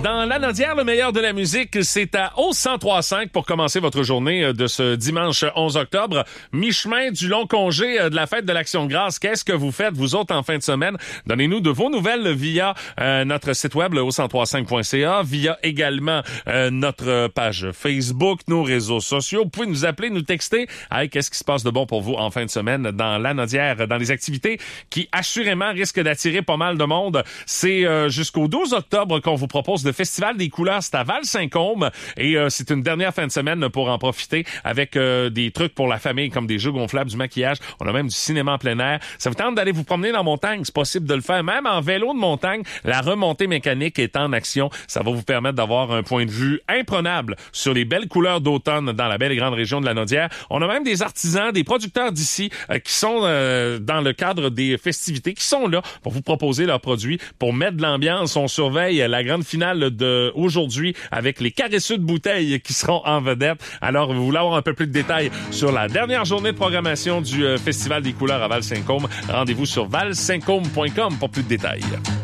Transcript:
Dans l'Anaudière, le meilleur de la musique, c'est à au 103.5 pour commencer votre journée de ce dimanche 11 octobre. Mi-chemin du long congé de la fête de l'Action de grâce. Qu'est-ce que vous faites, vous autres, en fin de semaine? Donnez-nous de vos nouvelles via notre site web, le au1035.ca, via également notre page Facebook, nos réseaux sociaux. Vous pouvez nous appeler, nous texter. Hey, qu'est-ce qui se passe de bon pour vous en fin de semaine dans l'Anaudière, dans les activités qui, assurément, risquent d'attirer pas mal de monde. C'est jusqu'au 12 octobre qu'on vous propose le Festival des couleurs. C'est à Val-Saint-Côme et c'est une dernière fin de semaine pour en profiter avec des trucs pour la famille comme des jeux gonflables, du maquillage. On a même du cinéma en plein air. Ça vous tente d'aller vous promener dans la montagne? C'est possible de le faire. Même en vélo de montagne, la remontée mécanique est en action. Ça va vous permettre d'avoir un point de vue imprenable sur les belles couleurs d'automne dans la belle et grande région de l'Anaudière. On a même des artisans, des producteurs d'ici qui sont dans le cadre des festivités, qui sont là pour vous proposer leurs produits, pour mettre de l'ambiance. On surveille la grande finale de aujourd'hui avec les caresseux de bouteilles qui seront en vedette. Alors, vous voulez avoir un peu plus de détails sur la dernière journée de programmation du Festival des couleurs à Val-Saint-Côme, rendez-vous sur valsaintcôme.com pour plus de détails.